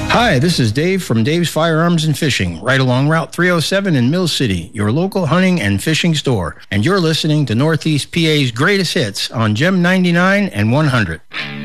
Hi, this is Dave from Dave's Firearms and Fishing, right along Route 307 in Mill City, your local hunting and fishing store. And you're listening to Northeast PA's greatest hits on Gem 99 and 100.